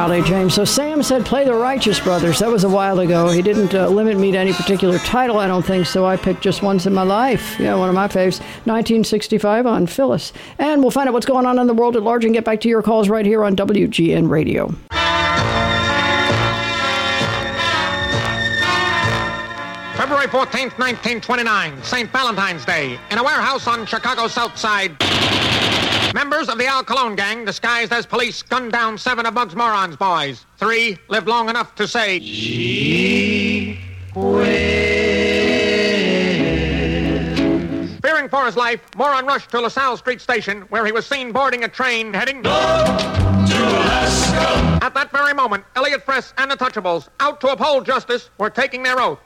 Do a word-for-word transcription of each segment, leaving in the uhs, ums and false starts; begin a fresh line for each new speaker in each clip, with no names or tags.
Raleigh James. So Sam said play the Righteous Brothers. That was a while ago. He didn't uh, limit me to any particular title, I don't think, so I picked just Once in My Life. Yeah, one of my faves. nineteen sixty-five on Phyllis. And we'll find out what's going on in the world at large and get back to your calls right here on W G N Radio.
February fourteenth, nineteen twenty-nine, Saint Valentine's Day. In a warehouse on Chicago's South Side, members of the Al Capone gang, disguised as police, gunned down seven of Bugs Moran's boys. Three lived long enough to say, Gee whiz. Fearing for his life, Moran rushed to LaSalle Street Station, where he was seen boarding a train heading north to Alaska. At that very moment, Elliot Fress and the Touchables, out to uphold justice, were taking their oath.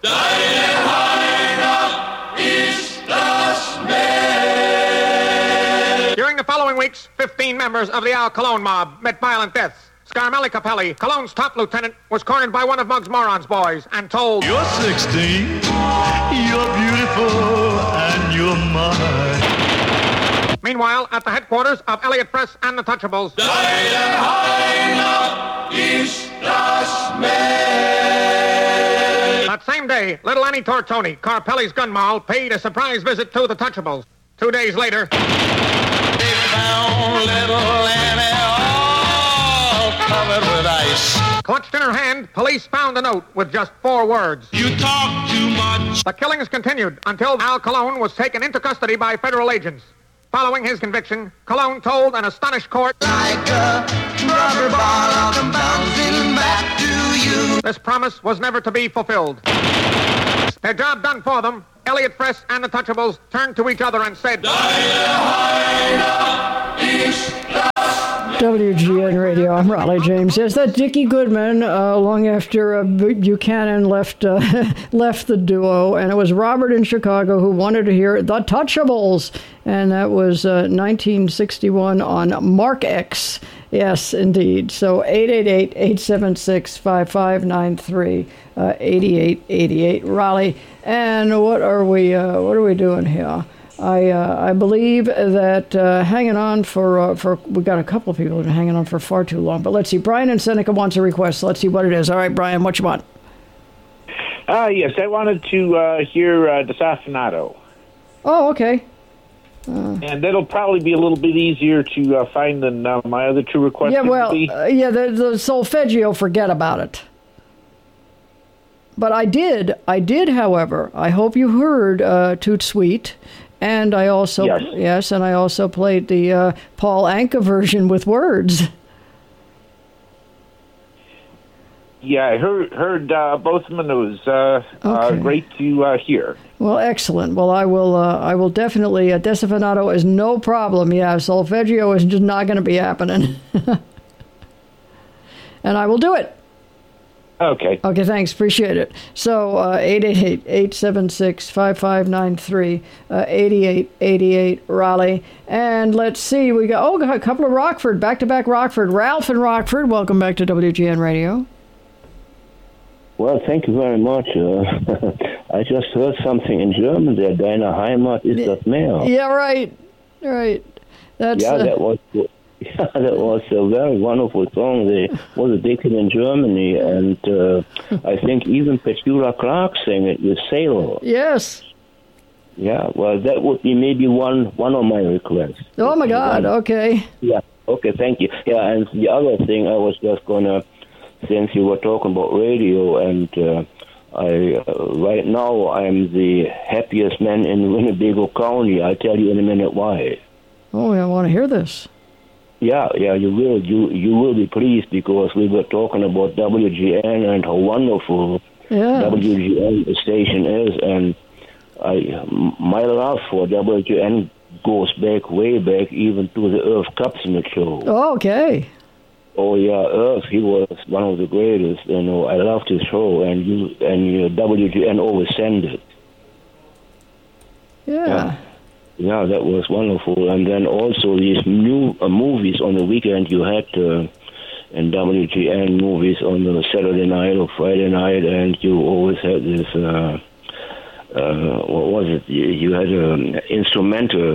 During the following weeks, fifteen members of the Al Capone mob met violent deaths. Scarmelli Capelli, Colone's top lieutenant, was cornered by one of Bugs Moran's boys and told,
You're sixteen, you're beautiful, and you're mine.
Meanwhile, at the headquarters of Elliot Fress and the Touchables, that same day, little Annie Tortoni, Carpelli's gun moll, paid a surprise visit to the Touchables. Two days later,
Down little Annie, all covered with ice.
clutched in her hand, police found a note with just four words.
You talk too much.
The killings continued until Al Capone was taken into custody by federal agents. Following his conviction, Capone told an astonished court,
Like a rubber ball, I'm bouncing back to you.
this promise was never to be fulfilled. Their job done for them, Elliot Fress and the Touchables turned to each other and said,
W G N Radio, I'm Raleigh James. Yes, that Dickie Goodman, uh, long after uh, Buchanan left uh, left the duo, and it was Robert in Chicago who wanted to hear The Touchables, and that was uh, nineteen sixty-one on Mark X. Yes, indeed. So eight eight eight, eight seven six, five five nine three, uh, eighty-eight eighty-eight, Raleigh. And what are we uh, what are we doing here? I uh, I believe that uh, hanging on for uh, for we got a couple of people that have been hanging on for far too long. But let's see. Brian in Seneca wants a request. Let's see what it is. All right, Brian, what you want?
Uh, yes, I wanted to uh, hear uh, Desaffinato.
Oh, okay.
Uh, and that'll probably be a little bit easier to uh, find than uh, my other two requests.
Yeah, well, uh, yeah, the, the solfeggio, forget about it. But I did, I did, however, I hope you heard uh, Toot Sweet. And I also,
yes,
yes and I also played the uh, Paul Anka version with words.
Yeah, I heard heard uh, both of them, and it was uh,
okay.
uh, great to uh, hear.
Well, excellent. Well, I will. Uh, I will definitely. Uh, Desaffinato is no problem. Yeah, solfeggio is just not going to be happening, and I will do it.
Okay.
Okay, thanks. Appreciate it. So, uh, eight eight eight, eight seven six, five five nine three, uh, eighty-eight eighty-eight, Raleigh. And let's see, we got, oh, got a couple of Rockford, back-to-back Rockford. Ralph in Rockford, welcome back to W G N Radio.
Well, thank you very much. Uh, I just heard something in German there, Deine Heimat ist das Meer.
Yeah, right, right. That's,
yeah,
uh,
that was... Yeah, that was a very wonderful song. They was a decade in Germany, and uh, I think even Petula Clark sang it with Sailor.
Yes.
Yeah, well, that would be maybe one one of my requests.
Oh, my God,
one.
okay.
Yeah, okay, thank you. Yeah, and the other thing I was just going to, since you were talking about radio, and uh, I uh, right now I'm the happiest man in Winnebago County. I'll tell you in a minute why.
Oh, I want to hear this.
Yeah, yeah, you will. You you will be pleased because we were talking about W G N and how wonderful
yeah.
W G N station is, and I my love for W G N goes back way back even to the Irv Kupcinet show.
Oh, okay.
Oh yeah, Irv, he was one of the greatest. You know, I loved his show, and you and your W G N always sent it.
Yeah.
yeah. Yeah, that was wonderful. And then also these new uh, movies on the weekend you had uh, in W G N movies on the Saturday night or Friday night, and you always had this, uh, uh, what was it? You, you had an instrumental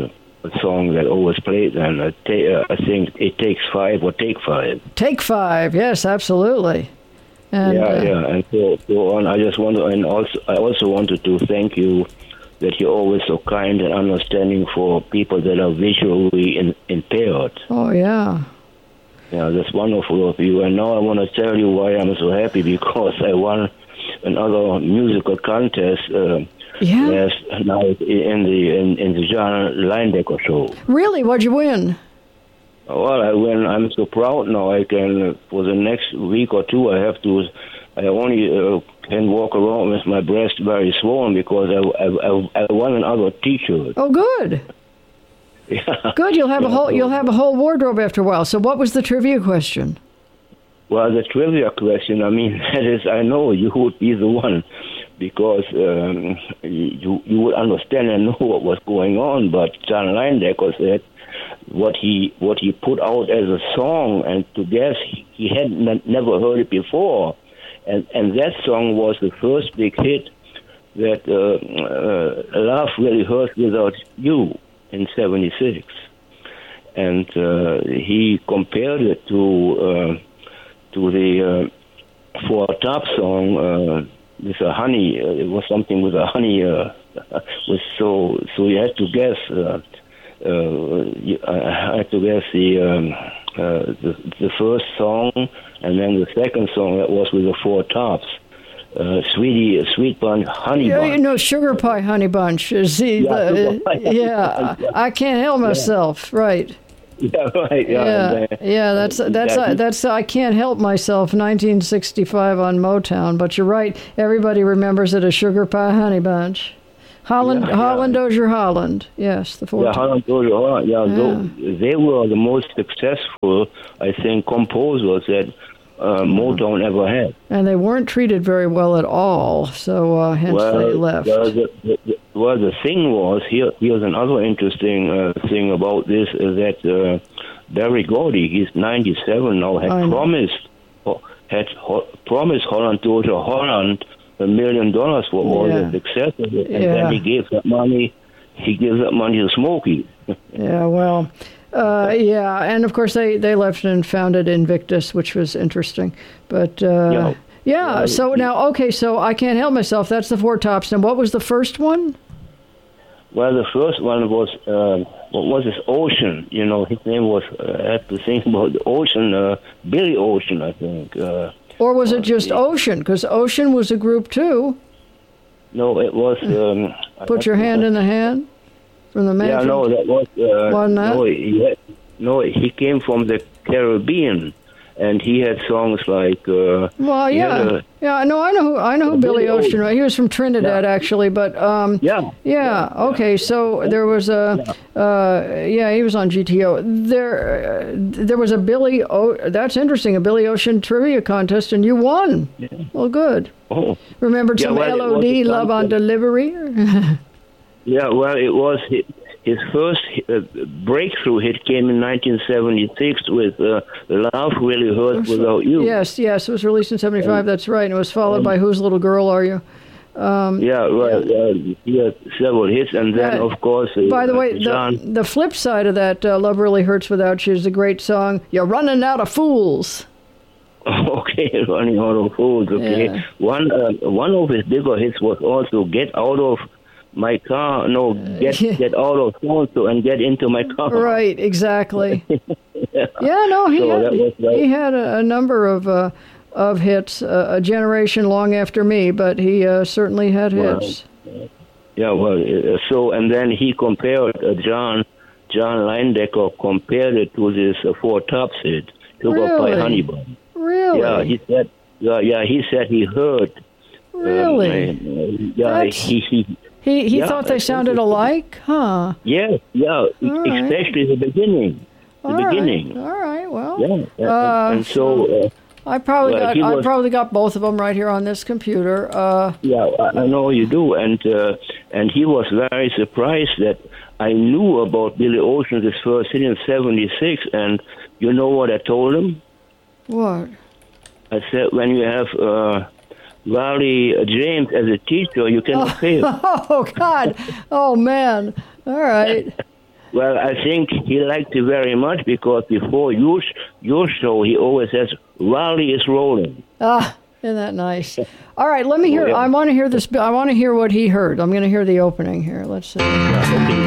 a song that always played, and uh, ta- uh, I think It Takes Five or Take Five.
Take Five, yes, absolutely. And,
yeah,
uh,
yeah, and so, so on. I just want to, and also I also wanted to thank you that you're always so kind and understanding for people that are visually in, impaired.
Oh, yeah.
Yeah, that's wonderful of you. And now I want to tell you why I'm so happy, because I won another musical contest uh,
Yeah.
last night in the in, in the John Leindecker show.
Really? What'd you win?
Well, I win. I'm so proud now. I can, for the next week or two, I have to, I only uh, can walk around with my breast very swollen because I, I, I won another T-shirt.
Oh, good.
Yeah.
Good. You'll have a
Yeah,
whole
so-
you'll have a whole wardrobe after a while. So, what was the trivia question?
Well, the trivia question, I mean, that is, I know you would be the one, because um, you you would understand and know what was going on. But John Leindecker said what he what he put out as a song, and to guess he had n- never heard it before, and and that song was the first big hit that uh, uh, Love Really Hurts Without You in seventy-six, and uh, he compared it to. Uh, to the uh, Four Top song uh, with a honey. Uh, it was something with a honey. Uh, was so so you had to guess. Uh, uh, you, I had to guess the, um, uh, the the first song, and then the second song that was with the Four Tops. Uh, sweetie, Sweet Bun, Honey
Yeah,
Bun.
you know, Sugar Pie Honey Bunch. Is the,
Yeah,
the
Sugar Pie Honey
yeah,
Bunch, yeah.
I can't help myself. Right.
Yeah, right. Yeah,
Yeah,
and, uh,
yeah, that's that's
that-
uh, that's I can't help myself. nineteen sixty-five on Motown, but you're right. Everybody remembers it as Sugar Pie Honey Bunch. Holland,
Yeah, yeah.
Holland, Dozier, Holland. Yes, the four.
Yeah, Holland, Dozier, Holland. Yeah, tho- they were the most successful, I think, composers that uh, Motown ever had.
And they weren't treated very well at all, so uh, hence they left.
Well, the, the, the, well, the thing was, here, here's another interesting uh, thing about this, is that uh, Barry Gordy, he's ninety-seven now, had
I know.
promised had ho- promised Holland, Dozier, Holland a million dollars for all
Yeah.
the success of it, and
Yeah.
then he gave that money, he gives that money to Smokey.
Yeah, well, uh, yeah, and of course they, they left and founded Invictus, which was interesting. But uh,
Yeah.
yeah, so now okay, so I can't help myself. That's the Four Tops. And what was the first one?
Well, the first one was, uh, what was his Ocean? You know, his name was, uh, I have to think about the Ocean, uh, Billy Ocean, I think. Uh,
Or was it just Ocean? Because Ocean was a group too.
no, it was... Um, I
Put
have
your
to-
hand in the hand from the man.
Yeah,
from-
no, that was... Uh,
Wasn't that?
No, he had, no, he came from the Caribbean, and he had songs like... Uh,
Well,
he had
yeah,
a-
yeah. No, I know who I know who Billy
Billy
Ocean.
Ocean.
He was from Trinidad, actually, but um,
yeah.
yeah. Okay, so there was a, uh, yeah, he was on G T O. There, uh, there was a Billy. O- that's interesting. A Billy Ocean trivia contest, and you won. Well, good.
Oh,
Remembered
Yeah,
some
well, it
L O D,
was a
Love on
contest.
Delivery.
yeah, well, it was... His, his first uh, breakthrough hit came in nineteen seventy-six with uh, Love Really Hurts Without You.
Yes, yes, it was released in seventy-five. That's right. And it was followed by Whose Little Girl Are You?
Yeah, right. Uh, he had several hits, and then,
Yeah.
of course, uh,
By the way, the,
John.
the flip side of that, uh, Love Really Hurts Without You, is a great song. You're running out of fools.
Okay, Running Out of Fools. Okay,
Yeah.
one uh, one of his bigger hits was also "Get Out of My Car." No, get
yeah.
get out of so and get into my car.
Right, exactly. yeah, no, he
So
had,
that was right.
he had a, a number of uh, of hits, uh, a generation long after me, but he uh, certainly had
Wow.
hits.
Yeah, well, uh, so and then he compared uh, John John Leindecker compared it to this uh, Four Tops hit, "Sugar
Really?
Pie Honey Bun."
Really?
Yeah, he said. Yeah, yeah, he said he heard. um,
Really?
uh, yeah,
That's-
he, he
he he
yeah,
thought they
that's
sounded
interesting.
alike? Huh.
Yes, yeah,
right.
especially the beginning. The
All right,
beginning.
All right, well.
Yeah, and,
Uh,
and so, uh,
I probably
Well,
got
he
I
was-
probably got both of them right here on this computer. Uh,
yeah, I I know you do, and uh, and he was very surprised that I knew about Billy Ocean's first hit in seventy-six, and you know what I told him?
what?
I said, when you have uh, Wally James as a teacher, you cannot fail.
Oh God! Oh man! All right.
Well, I think he liked it very much because before your, your show, he always says, Raleigh is rolling.
Ah, isn't that nice? All right, let me hear,
Oh, yeah.
I want to hear this, I want to hear what he heard. I'm going to hear the opening here. Let's see.
Okay.